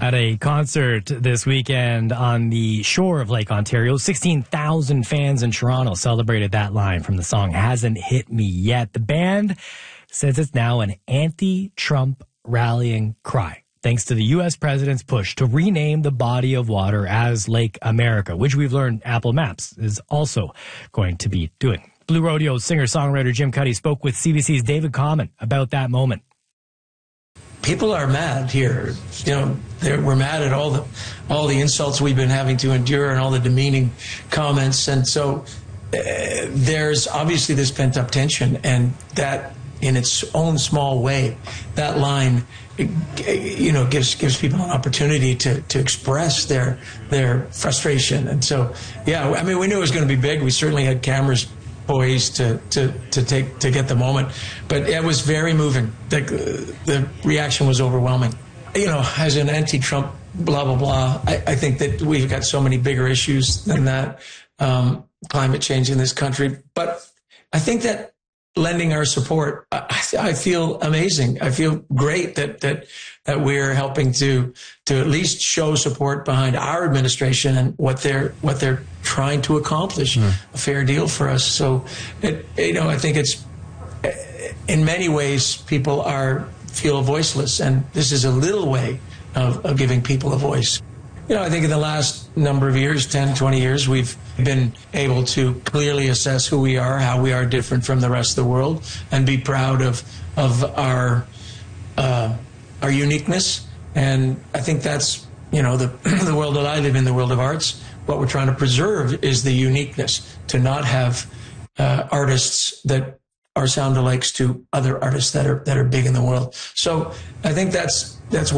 at a concert this weekend on the shore of Lake Ontario. 16,000 fans in Toronto celebrated that line from the song Hasn't Hit Me Yet. The band says it's now an anti-Trump rallying cry, thanks to the U.S. president's push to rename the body of water as Lake America, which we've learned Apple Maps is also going to be doing. Blue Rodeo singer-songwriter Jim Cuddy spoke with CBC's David Common about that moment. People are mad here. We're mad at all the insults we've been having to endure and all the demeaning comments. And so there's obviously this pent-up tension, and that in its own small way, that line, gives people an opportunity to express their frustration. And so, we knew it was going to be big. We certainly had cameras poised to get the moment, but it was very moving. The reaction was overwhelming. As an anti-Trump blah blah blah, I think that we've got so many bigger issues than that. Climate change in this country, but I think that lending our support, I feel amazing. I feel great that we're helping to at least show support behind our administration and what they're trying to accomplish, a fair deal for us. So, I think it's in many ways people feel voiceless, and this is a little way of giving people a voice. I think in the last number of years, 10, 20 years, we've been able to clearly assess who we are, how we are different from the rest of the world, and be proud of our uniqueness. And I think that's, the world that I live in, the world of arts. What we're trying to preserve is the uniqueness, to not have artists that are sound-alikes to other artists that are big in the world. So I think that's